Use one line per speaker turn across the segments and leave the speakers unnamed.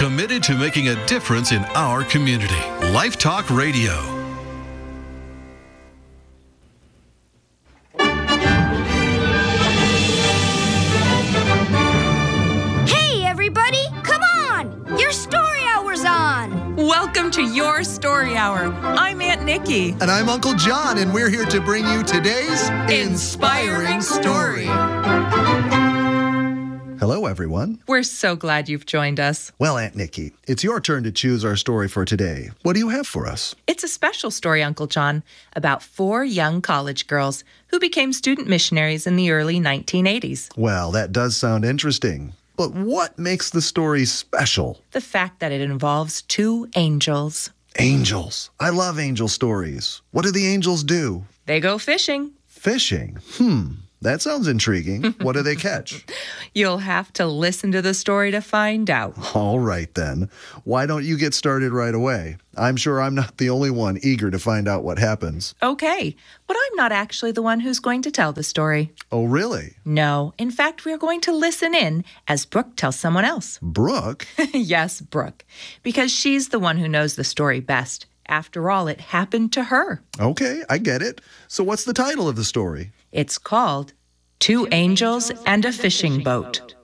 committed to making a difference in our community. Life Talk Radio.
Hey, everybody, come on! Your story hour's on!
Welcome to Your Story Hour. I'm Aunt Nikki.
And I'm Uncle John, and we're here to bring you today's Inspiring Story. Hello, everyone.
We're so glad you've joined us.
Well, Aunt Nikki, it's your turn to choose our story for today. What do you have for us?
It's a special story, Uncle John, about 4 young college girls who became student missionaries in the early 1980s.
Well, that does sound interesting. But what makes the story special?
The fact that it involves 2 angels.
Angels. I love angel stories. What do the angels do?
They go fishing.
Fishing? That sounds intriguing. What do they catch?
You'll have to listen to the story to find out.
All right, then. Why don't you get started right away? I'm sure I'm not the only one eager to find out what happens.
Okay, but I'm not actually the one who's going to tell the story.
Oh, really?
No, in fact, we're going to listen in as Brooke tells someone else.
Brooke?
Yes, Brooke, because she's the one who knows the story best. After all, it happened to her.
Okay, I get it. So what's the title of the story?
It's called 2 Angels and a Fishing Boat.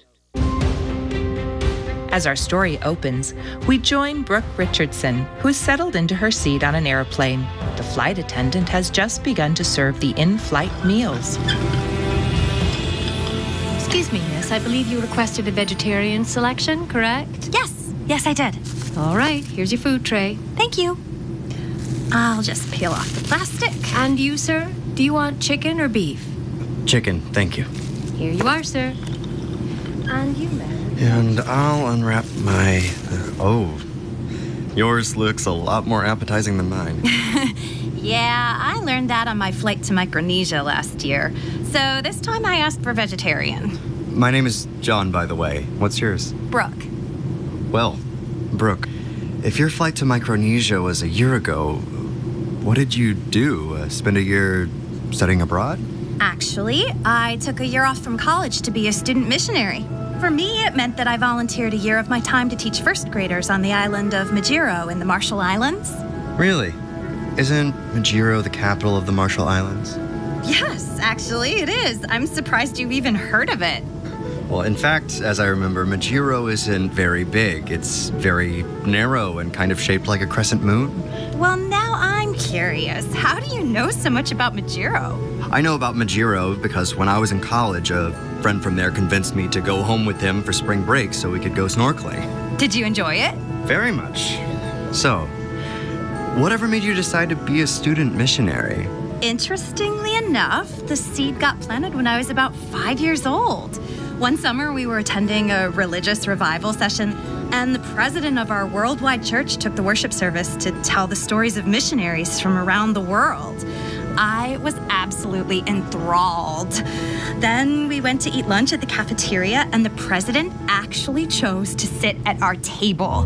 As our story opens, we join Brooke Richardson, who's settled into her seat on an airplane. The flight attendant has just begun to serve the in-flight meals.
Excuse me, miss. I believe you requested a vegetarian selection, correct?
Yes, I did.
All right, here's your food tray.
Thank you. I'll just peel off the plastic.
And you, sir? Do you want chicken or beef?
Chicken, thank you.
Here you are, sir. And you, ma'am.
And I'll unwrap my... yours looks a lot more appetizing than mine.
Yeah, I learned that on my flight to Micronesia last year. So this time I asked for vegetarian.
My name is John, by the way. What's yours?
Brooke.
Well, Brooke, if your flight to Micronesia was a year ago, what did you do? Spend a year studying abroad?
Actually, I took a year off from college to be a student missionary. For me, it meant that I volunteered a year of my time to teach first graders on the island of Majuro in the Marshall Islands.
Really? Isn't Majuro the capital of the Marshall Islands?
Yes, actually, it is. I'm surprised you've even heard of it.
Well, in fact, as I remember, Majuro isn't very big. It's very narrow and kind of shaped like a crescent moon.
Well, now I'm curious. How do you know so much about Majuro?
I know about Majuro because when I was in college, a friend from there convinced me to go home with him for spring break so we could go snorkeling.
Did you enjoy it?
Very much. So, whatever made you decide to be a student missionary?
Interestingly enough, the seed got planted when I was about 5 years old. One summer, we were attending a religious revival session, and the president of our worldwide church took the worship service to tell the stories of missionaries from around the world. I was absolutely enthralled. Then we went to eat lunch at the cafeteria, and the president actually chose to sit at our table.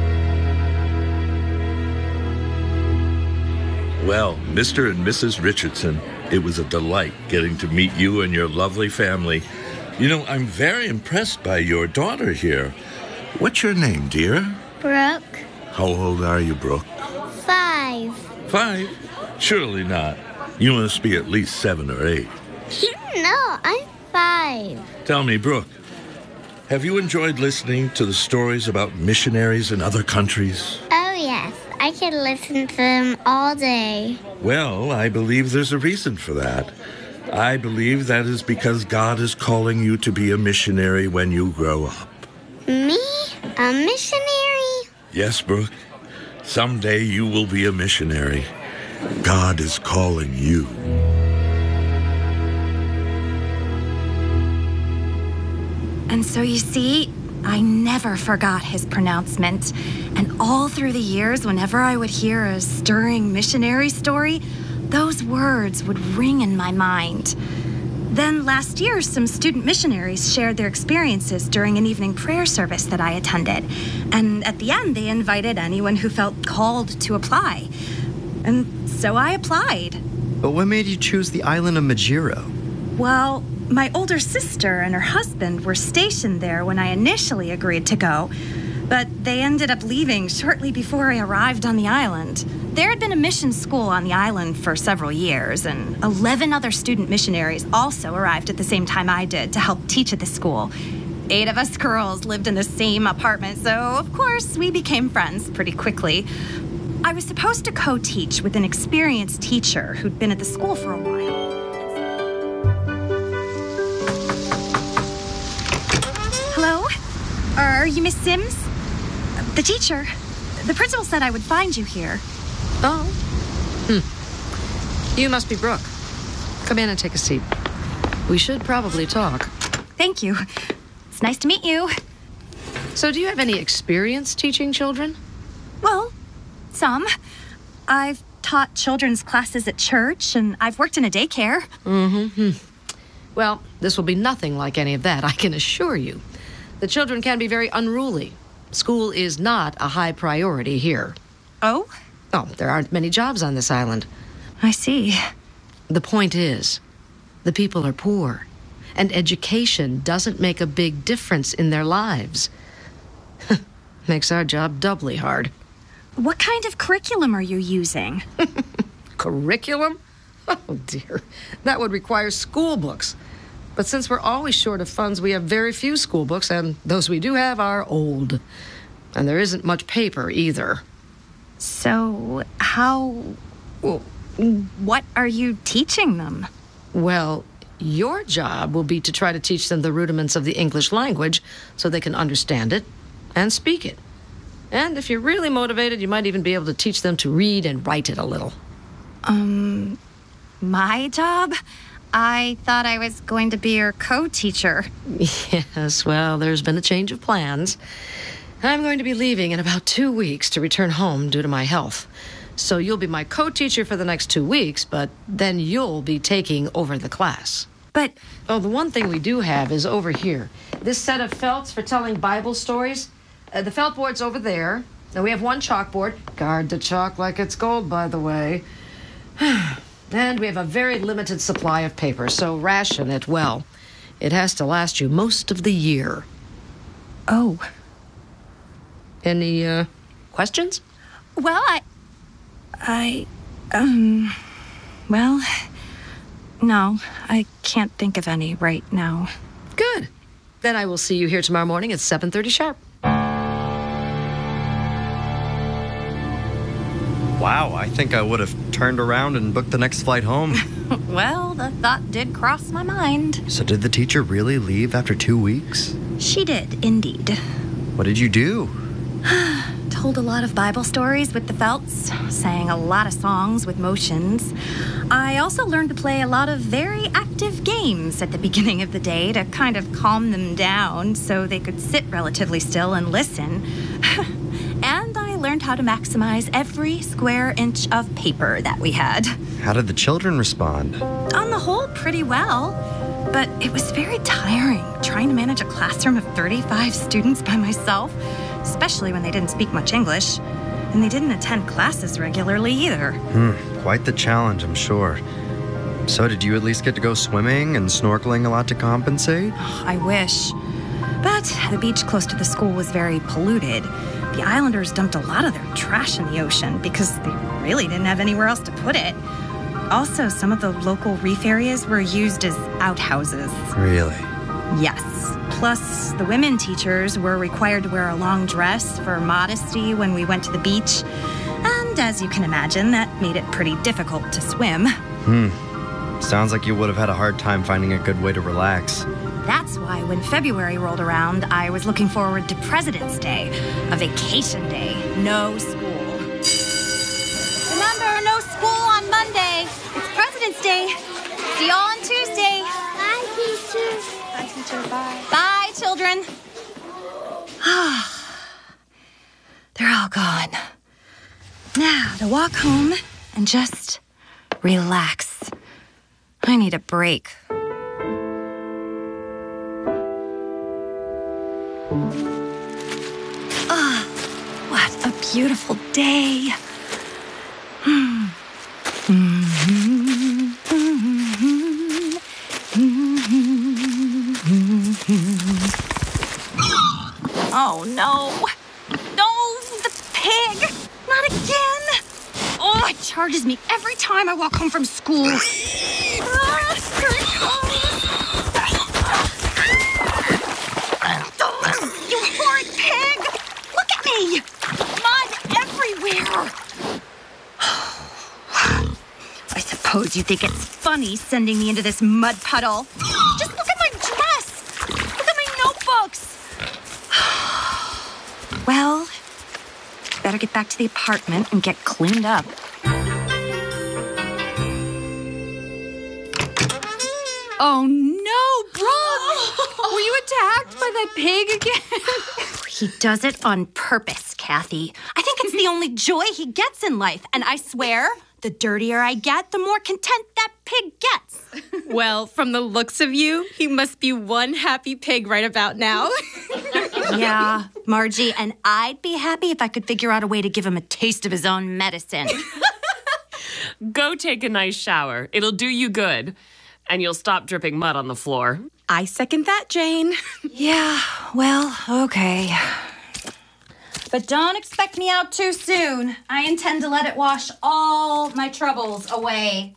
Well, Mr. and Mrs. Richardson, it was a delight getting to meet you and your lovely family. You know, I'm very impressed by your daughter here. What's your name, dear?
Brooke.
How old are you, Brooke?
5.
5? Surely not. You must be at least 7 or 8.
No, I'm 5.
Tell me, Brooke, have you enjoyed listening to the stories about missionaries in other countries?
Oh, yes. I can listen to them all day.
Well, I believe there's a reason for that. I believe that is because God is calling you to be a missionary when you grow up.
Me? A missionary?
Yes, Brooke. Someday you will be a missionary. God is calling you.
And so you see, I never forgot his pronouncement. And all through the years, whenever I would hear a stirring missionary story, those words would ring in my mind. Then last year, some student missionaries shared their experiences during an evening prayer service that I attended. And at the end, they invited anyone who felt called to apply. And so I applied.
But what made you choose the island of Majuro?
Well, my older sister and her husband were stationed there when I initially agreed to go. But they ended up leaving shortly before I arrived on the island. There had been a mission school on the island for several years, and 11 other student missionaries also arrived at the same time I did to help teach at the school. 8 of us girls lived in the same apartment, so of course we became friends pretty quickly. I was supposed to co-teach with an experienced teacher who'd been at the school for a while. Hello? Are you Miss Sims? The teacher. The principal said I would find you here.
Oh. You must be Brooke. Come in and take a seat. We should probably talk.
Thank you. It's nice to meet you.
So do you have any experience teaching children?
Well, some. I've taught children's classes at church, and I've worked in a daycare.
Well, this will be nothing like any of that, I can assure you. The children can be very unruly. School is not a high priority here.
Oh?
Oh, there aren't many jobs on this island.
I see.
The point is, the people are poor, and education doesn't make a big difference in their lives. Makes our job doubly hard.
What kind of curriculum are you using?
Curriculum? Oh, dear. That would require school books. But since we're always short of funds, we have very few school books, and those we do have are old. And there isn't much paper either.
So, what are you teaching them?
Well, your job will be to try to teach them the rudiments of the English language so they can understand it and speak it. And if you're really motivated, you might even be able to teach them to read and write it a little.
My job? I thought I was going to be your co-teacher.
Yes, well, there's been a change of plans. I'm going to be leaving in about 2 weeks to return home due to my health. So you'll be my co-teacher for the next 2 weeks, but then you'll be taking over the class.
But...
Oh, the one thing we do have is over here. This set of felts for telling Bible stories. The felt board's over there. Now we have one chalkboard. Guard the chalk like it's gold, by the way. And we have a very limited supply of paper, so ration it well. It has to last you most of the year.
Oh.
Any, questions?
Well, well, no, I can't think of any right now.
Good. Then I will see you here tomorrow morning at 7:30 sharp.
Wow, I think I would have turned around and booked the next flight home.
Well, the thought did cross my mind.
So did the teacher really leave after 2 weeks?
She did, indeed.
What did you do?
Told a lot of Bible stories with the felts, sang a lot of songs with motions. I also learned to play a lot of very active games at the beginning of the day to kind of calm them down so they could sit relatively still and listen. And I learned how to maximize every square inch of paper that we had.
How did the children respond?
On the whole, pretty well. But it was very tiring trying to manage a classroom of 35 students by myself, especially when they didn't speak much English. And they didn't attend classes regularly either.
Quite the challenge, I'm sure. So did you at least get to go swimming and snorkeling a lot to compensate?
I wish. But the beach close to the school was very polluted. The islanders dumped a lot of their trash in the ocean because they really didn't have anywhere else to put it. Also, some of the local reef areas were used as outhouses.
Really?
Yes. Plus, the women teachers were required to wear a long dress for modesty when we went to the beach. And as you can imagine, that made it pretty difficult to swim.
Sounds like you would have had a hard time finding a good way to relax.
That's why when February rolled around, I was looking forward to President's Day, a vacation day, no school. Remember, no school on Monday. It's President's Day. See y'all on Tuesday.
Bye, teacher.
Bye, teacher. Bye. Bye, children. They're all gone. Now to walk home and just relax. I need a break. What a beautiful day. Oh no, Not again! Oh, it charges me every time I walk home from school. You horrid pig! Look at me! Mud everywhere! I suppose you think it's funny sending me into this mud puddle. Just look at my dress! Look at my notebooks! Well, better get back to the apartment and get cleaned up.
Oh no, Brooke! Were you attacked by that pig again?
He does it on purpose, Kathy. I think it's the only joy he gets in life. And I swear, the dirtier I get, the more content that pig gets.
Well, from the looks of you, he must be one happy pig right about now.
Yeah, Margie, and I'd be happy if I could figure out a way to give him a taste of his own medicine.
Go take a nice shower. It'll do you good. And you'll stop dripping mud on the floor.
I second that, Jane.
Yeah, well, okay. But don't expect me out too soon. I intend to let it wash all my troubles away.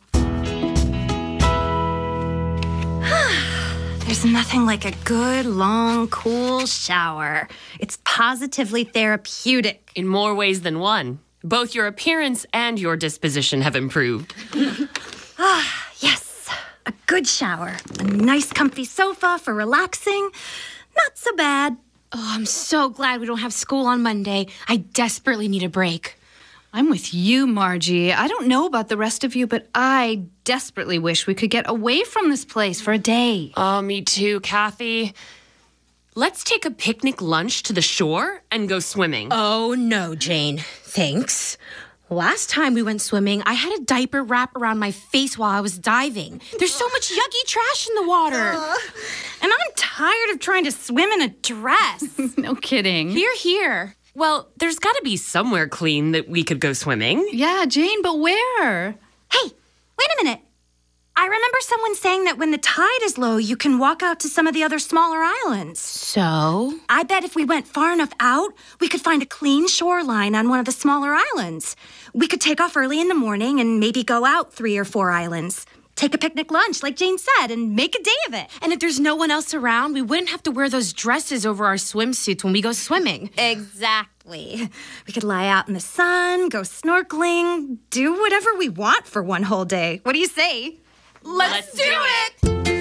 There's nothing like a good, long, cool shower. It's positively therapeutic.
In more ways than one. Both your appearance and your disposition have improved.
Yes. A good shower. A nice, comfy sofa for relaxing. Not so bad.
Oh, I'm so glad we don't have school on Monday. I desperately need a break. I'm with you, Margie. I don't know about the rest of you, but I desperately wish we could get away from this place for a day.
Oh, me too, Kathy. Let's take a picnic lunch to the shore and go swimming.
Oh, no, Jane. Thanks. Last time we went swimming, I had a diaper wrap around my face while I was diving. There's so much yucky trash in the water.
And I'm tired of trying to swim in a dress.
No kidding.
Here. Well, there's got to be somewhere clean that we could go swimming.
Yeah, Jane, but where?
Hey, wait a minute. I remember someone saying that when the tide is low, you can walk out to some of the other smaller islands.
So?
I bet if we went far enough out, we could find a clean shoreline on one of the smaller islands. We could take off early in the morning and maybe go out 3 or 4 islands. Take a picnic lunch, like Jane said, and make a day of it.
And if there's no one else around, we wouldn't have to wear those dresses over our swimsuits when we go swimming.
Exactly. We could lie out in the sun, go snorkeling, do whatever we want for one whole day. What do you say?
Let's do it!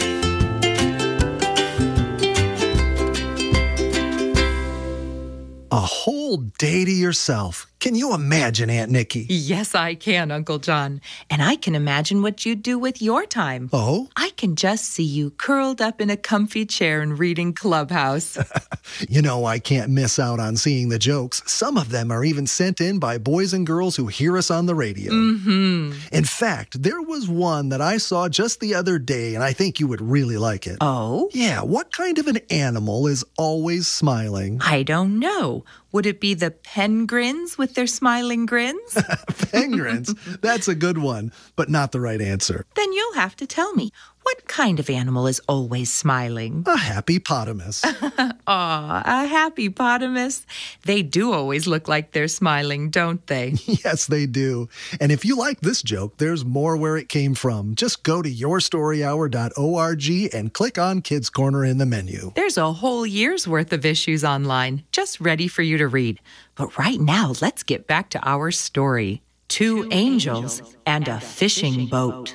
A whole day to yourself. Can you imagine, Aunt Nikki?
Yes, I can, Uncle John. And I can imagine what you'd do with your time.
Oh?
I can just see you curled up in a comfy chair and reading Clubhouse.
You know, I can't miss out on seeing the jokes. Some of them are even sent in by boys and girls who hear us on the radio.
Mm-hmm.
In fact, there was one that I saw just the other day, and I think you would really like it.
Oh?
Yeah, what kind of an animal is always smiling?
I don't know. Would it be the penguins with their smiling grins?
Penguins? That's a good one, but not the right answer.
Then you'll have to tell me. What kind of animal is always smiling?
A happy-potamus.
Aw, a happy-potamus. They do always look like they're smiling, don't they?
Yes, they do. And if you like this joke, there's more where it came from. Just go to yourstoryhour.org and click on Kids Corner in the menu.
There's a whole year's worth of issues online, just ready for you to read. But right now, let's get back to our story. Two angels and a fishing boat.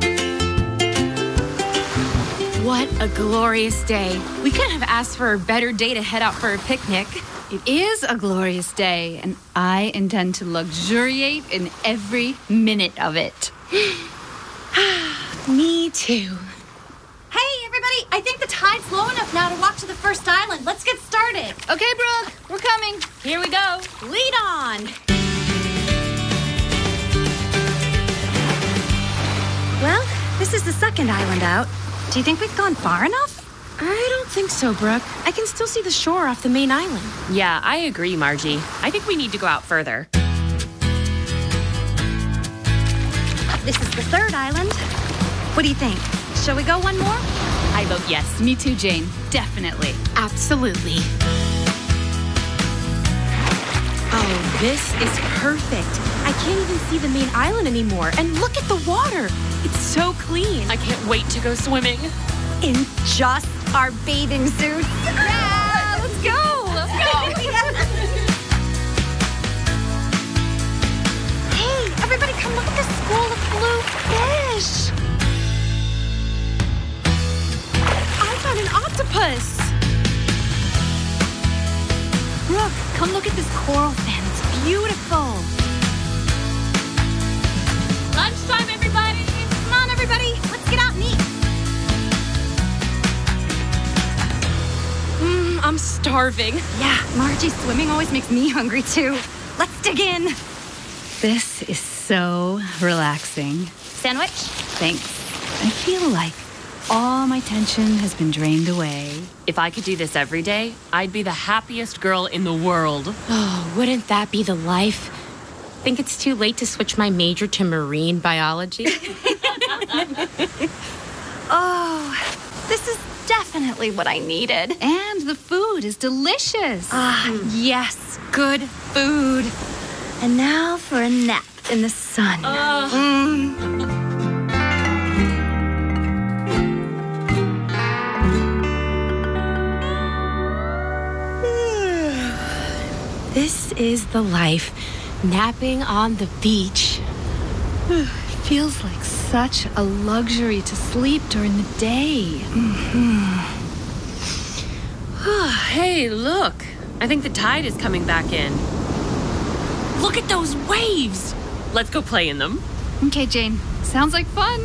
What a glorious day. We couldn't have asked for a better day to head out for a picnic. It is a glorious day, and I intend to luxuriate in every minute of it. Me too.
Hey, everybody, I think the tide's low enough now to walk to the first island. Let's get started.
Okay, Brooke, we're coming.
Here we go. Lead on. Well, this is the second island out. Do you think we've gone far enough?
I don't think so, Brooke. I can still see the shore off the main island.
Yeah, I agree, Margie. I think we need to go out further.
This is the third island. What do you think? Shall we go one more?
I vote yes.
Me too, Jane. Definitely. Absolutely. Oh,
Oh, this is perfect. I can't even see the main island anymore. And look at the water. It's so clean.
I can't wait to go swimming.
In just our bathing suits.
Yeah, let's go. Let's go.
Hey, everybody come look at this school of blue fish.
I found an octopus. Brooke, come look at this coral fin. It's beautiful.
Lunchtime, everybody!
Come on, everybody. Let's get out and eat.
I'm starving.
Yeah, Margie, swimming always makes me hungry, too. Let's dig in.
This is so relaxing.
Sandwich?
Thanks. I feel like all my tension has been drained away.
If I could do this every day, I'd be the happiest girl in the world.
Oh, wouldn't that be the life? Think it's too late to switch my major to marine biology?
Oh, this is definitely what I needed.
And the food is delicious.
Yes, good food. And now for a nap in the sun.
This is the life. Napping on the beach.
Feels like such a luxury to sleep during the day.
Hey, look. I think the tide is coming back in. Look at those waves. Let's go play in them.
Okay, Jane. Sounds like fun.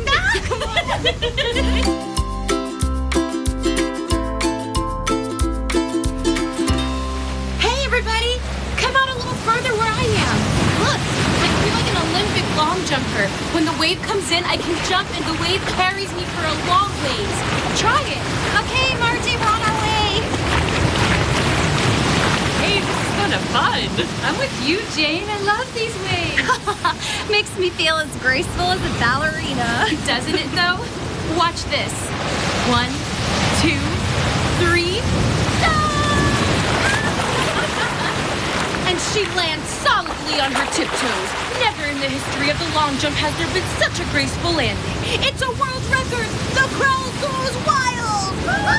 Hey, everybody! Come out a little further where I am. Look, I feel like an Olympic long jumper. When the wave comes in, I can jump and the wave carries me for a long ways. Try it.
Okay, Margie, we're on our way.
Hey, this is kind of fun.
I'm with you, Jane. I love these waves.
Makes me feel as graceful as a ballerina.
Doesn't it, though? Watch this. 1, 2, 3. And she lands solidly on her tiptoes. Never in the history of the long jump has there been such a graceful landing. It's a world record. The crowd goes wild.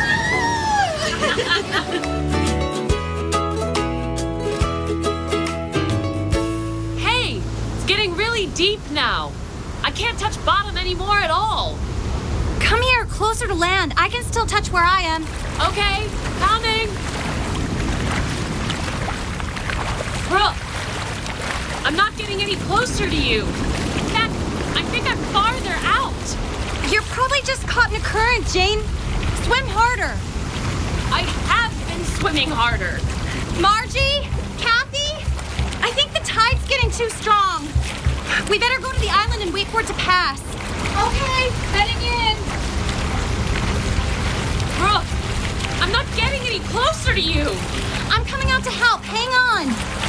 Hey, it's getting really deep now. I can't touch bottom anymore at all.
Come here, closer to land. I can still touch where I am.
Okay, coming. Brooke, I'm not getting any closer to you. In fact, I think I'm farther out.
You're probably just caught in a current, Jane. Swim harder.
I have been swimming harder.
Margie? Kathy? I think the tide's getting too strong. We better go to the island and wait for it to pass.
Okay, heading in.
Brooke, I'm not getting any closer to you.
I'm coming out to help. Hang on.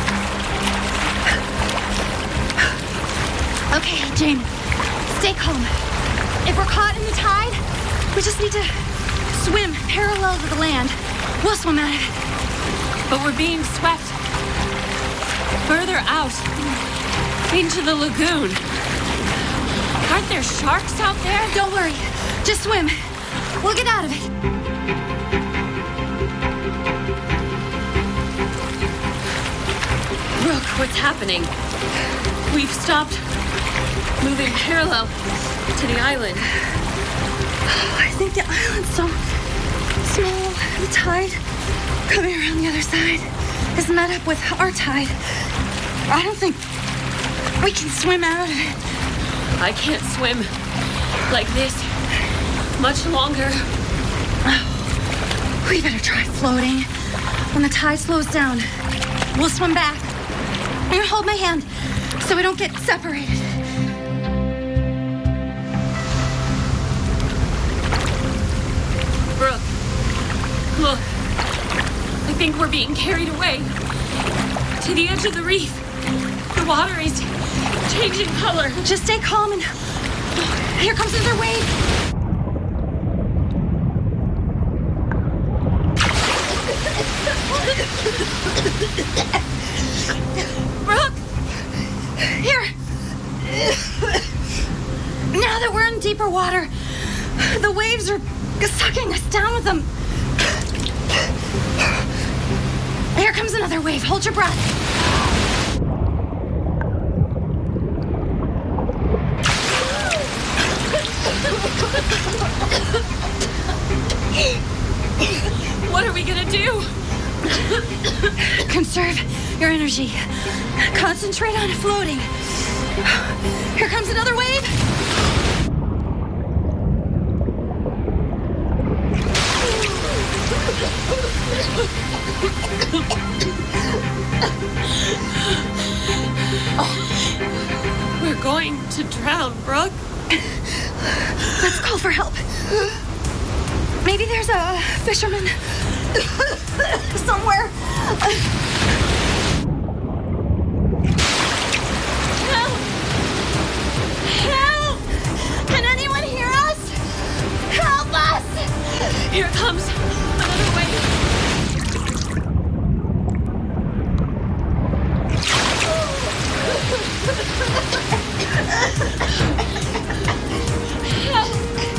Okay, Jane. Stay calm. If we're caught in the tide, we just need to swim parallel to the land. We'll swim out of it.
But we're being swept further out into the lagoon. Aren't there sharks out there?
Don't worry. Just swim. We'll get out of it.
Brooke, what's happening? We've stopped moving parallel to the island.
I think the island's so small. The tide coming around the other side is met up with our tide. I don't think we can swim out of it.
I can't swim like this much longer.
We better try floating. When the tide slows down, we'll swim back. And hold my hand so we don't get separated.
Brooke, look. I think we're being carried away to the edge of the reef. The water is changing color.
Just stay calm and... Here comes another wave. Here. Now that we're in deeper water, the waves are sucking us down with them. Here comes another wave. Hold your breath.
What are we gonna do?
Conserve your energy. Concentrate on floating. Here comes another wave.
We're going to drown, Brooke.
Let's call for help. Maybe there's a fisherman somewhere. Help! Help! Can anyone hear us? Help us!
Here comes another wave. Help!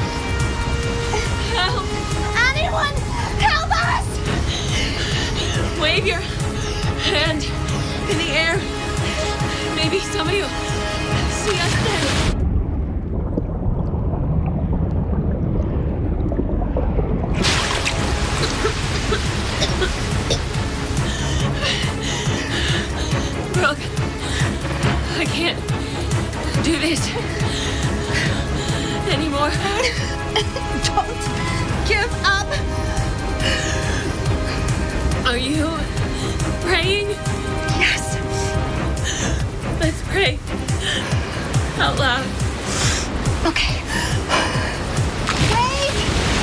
Help!
Anyone, help us!
Wave your hand in the air. Maybe somebody will see us then. Brooke, I can't do this anymore.
Don't give up.
Are you praying?
Yes.
Let's pray out loud.
Okay. Wait!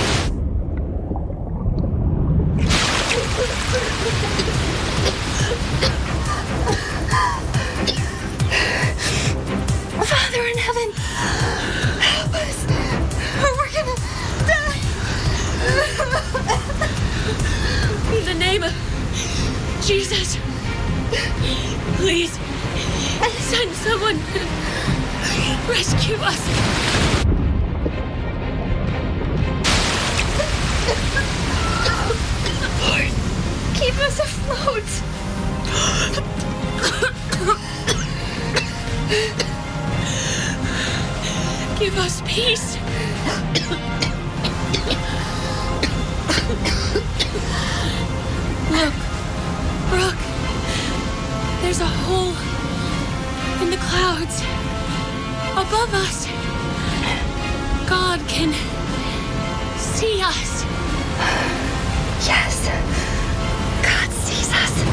Father in heaven, help us, or we're gonna die.
In the name of Jesus, please send someone to rescue us.
Lord, keep us afloat.
Give us peace. Look, Brooke, there's a hole in the clouds above us. God can see us.
Yes, God sees us.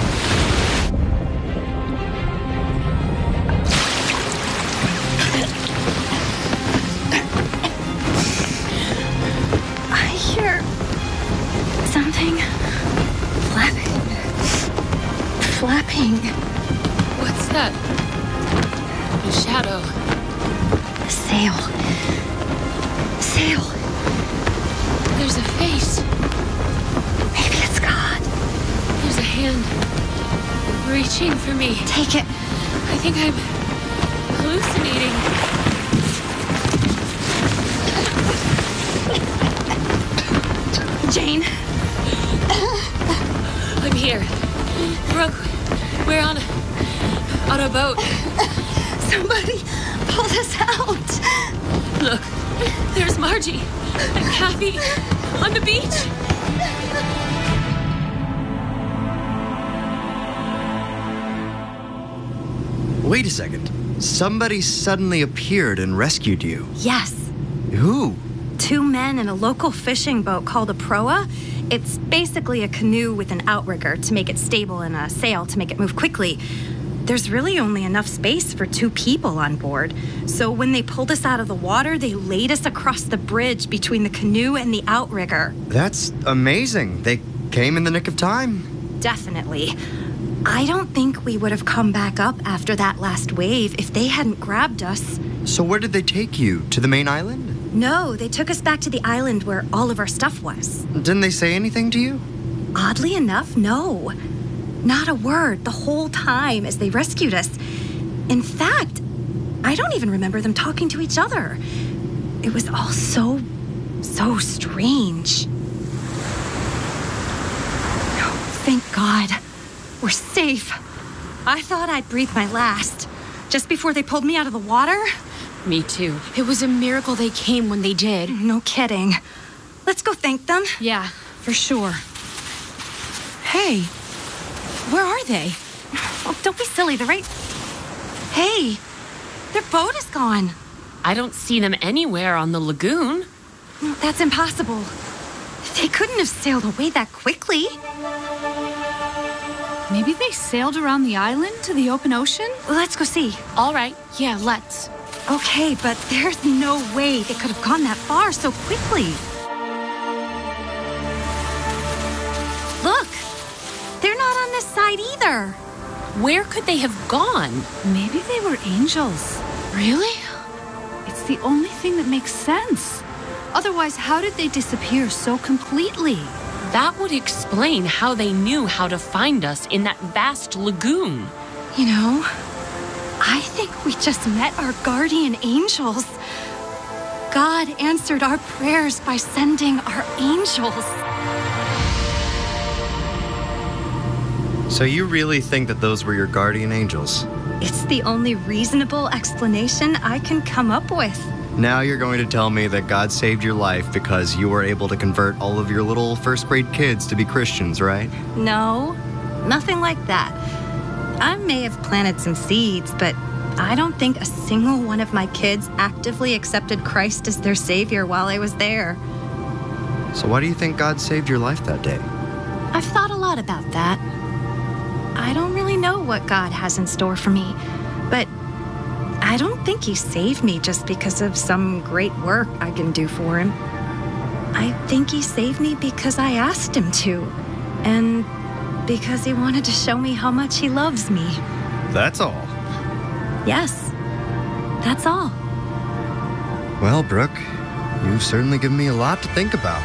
I hear something flapping.
What's that? A shadow.
A sail. Sail.
There's a face.
Maybe it's God.
There's a hand reaching for me.
Take it.
I think I'm hallucinating.
Jane.
I'm here. Brooke, we're on a boat.
Somebody pull us out.
Look, there's Margie and Kathy on the beach.
Wait a second. Somebody suddenly appeared and rescued you.
Yes.
Who?
2 men in a local fishing boat called a proa. It's basically a canoe with an outrigger to make it stable and a sail to make it move quickly. There's really only enough space for 2 people on board. So when they pulled us out of the water, they laid us across the bridge between the canoe and the outrigger.
That's amazing. They came in the nick of time.
Definitely. I don't think we would have come back up after that last wave if they hadn't grabbed us.
So where did they take you? To the main island?
No, they took us back to the island where all of our stuff was.
Didn't they say anything to you?
Oddly enough, no. Not a word the whole time as they rescued us. In fact, I don't even remember them talking to each other. It was all so strange. Oh, thank God. We're safe. I thought I'd breathe my last. Just before they pulled me out of the water.
Me too. It was a miracle they came when they did.
No kidding. Let's go thank them.
Yeah, for sure. Hey, where are they?
Oh, don't be silly. They're right... Hey, their boat is gone.
I don't see them anywhere on the lagoon.
That's impossible. They couldn't have sailed away that quickly.
Maybe they sailed around the island to the open ocean?
Let's go see.
All right, yeah, let's.
Okay, but there's no way they could have gone that far so quickly. Look, they're not on this side either.
Where could they have gone?
Maybe they were angels.
Really?
It's the only thing that makes sense. Otherwise, how did they disappear so completely?
That would explain how they knew how to find us in that vast lagoon.
You know, I think we just met our guardian angels. God answered our prayers by sending our angels.
So you really think that those were your guardian angels?
It's the only reasonable explanation I can come up with.
Now you're going to tell me that God saved your life because you were able to convert all of your little first-grade kids to be Christians, right?
No, nothing like that. I may have planted some seeds, but I don't think a single one of my kids actively accepted Christ as their savior while I was there.
So why do you think God saved your life that day?
I've thought a lot about that. I don't really know what God has in store for me, but I don't think he saved me just because of some great work I can do for him. I think he saved me because I asked him to, and because he wanted to show me how much he loves me.
That's all.
Yes, that's all.
Well, Brooke, you've certainly given me a lot to think about.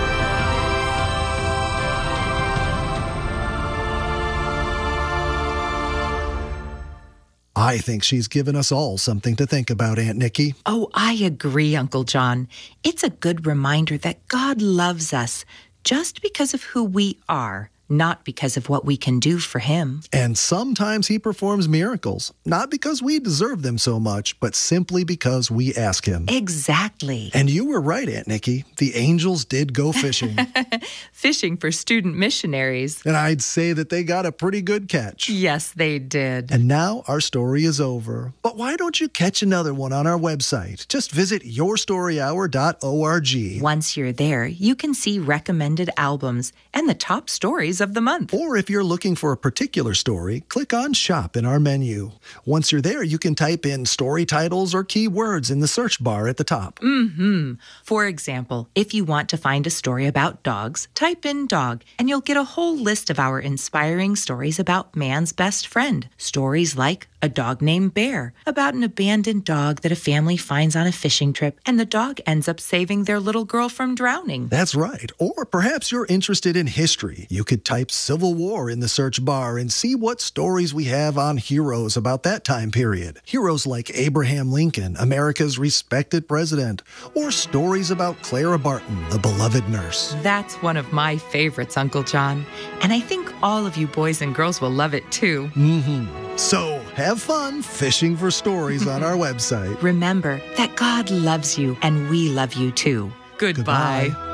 I think she's given us all something to think about, Aunt Nikki.
Oh, I agree, Uncle John. It's a good reminder that God loves us just because of who we are, not because of what we can do for him.
And sometimes he performs miracles, not because we deserve them so much, but simply because we ask him.
Exactly.
And you were right, Aunt Nikki. The angels did go fishing.
Fishing for student missionaries.
And I'd say that they got a pretty good catch.
Yes, they did.
And now our story is over. But why don't you catch another one on our website? Just visit yourstoryhour.org.
Once you're there, you can see recommended albums and the top stories of the month.
Or if you're looking for a particular story, click on Shop in our menu. Once you're there, you can type in story titles or keywords in the search bar at the top.
For example, if you want to find a story about dogs, type in dog, and you'll get a whole list of our inspiring stories about man's best friend. Stories like A Dog Named Bear, about an abandoned dog that a family finds on a fishing trip, and the dog ends up saving their little girl from drowning.
That's right. Or perhaps you're interested in history. You could type Civil War in the search bar and see what stories we have on heroes about that time period. Heroes like Abraham Lincoln, America's respected president, or stories about Clara Barton, the beloved nurse.
That's one of my favorites, Uncle John. And I think all of you boys and girls will love it too.
So have fun fishing for stories on our website.
Remember that God loves you and we love you too. Goodbye.